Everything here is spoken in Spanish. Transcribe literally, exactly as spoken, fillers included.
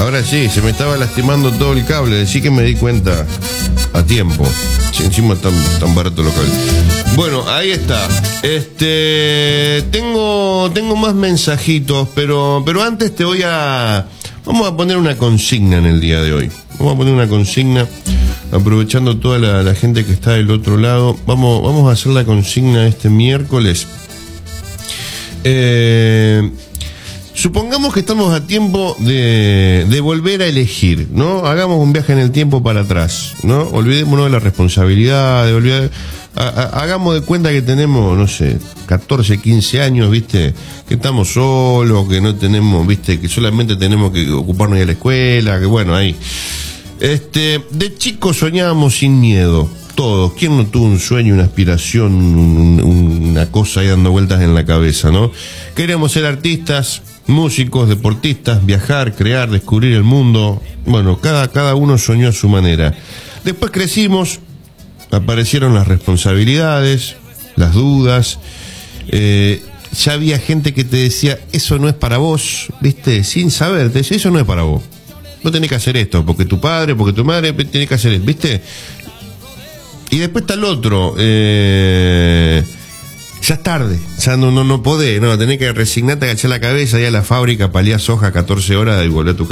Ahora sí, se me estaba lastimando todo el cable. Decí que me di cuenta a tiempo. Sí, encima tan, tan barato los cables. Bueno, ahí está. Este, tengo, tengo más mensajitos, pero, pero antes te voy a, vamos a poner una consigna en el día de hoy. Vamos a poner una consigna, aprovechando toda la, la gente que está del otro lado. Vamos, vamos a hacer la consigna este miércoles. Eh, supongamos que estamos a tiempo de, de volver a elegir, ¿no? Hagamos un viaje en el tiempo para atrás, ¿no? Olvidémonos de la responsabilidad, de olvidar, a, a, hagamos de cuenta que tenemos, no sé, catorce, quince años, ¿viste? Que estamos solos, que no tenemos, ¿viste? Que solamente tenemos que ocuparnos de la escuela, que bueno, ahí. Este, de chicos soñábamos sin miedo. Todos. ¿Quién no tuvo un sueño, una aspiración, un, una cosa ahí dando vueltas en la cabeza, ¿no? Queríamos ser artistas, músicos, deportistas, viajar, crear, descubrir el mundo. Bueno, cada, cada uno soñó a su manera. Después crecimos, aparecieron las responsabilidades, las dudas. Eh, ya había gente que te decía, eso no es para vos, ¿viste? Sin saber, te decía, eso no es para vos. No tenés que hacer esto, porque tu padre, porque tu madre, tenés que hacer esto, ¿viste? Y después está el otro, eh, ya es tarde, ya no, no, no podés, no, tenés que resignarte, agachar la cabeza, ir a la fábrica, paliar soja catorce horas y volver a tu casa.